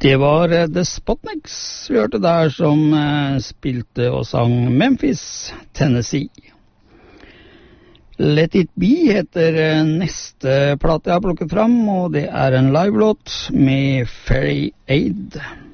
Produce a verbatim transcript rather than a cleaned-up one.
Det var eh, The Spotniks vi hørte der som eh, spilte og sang Memphis, Tennessee. Let It Be heter eh, neste plate jeg har plukket fram, og det er en live-låt med Ferry Aid.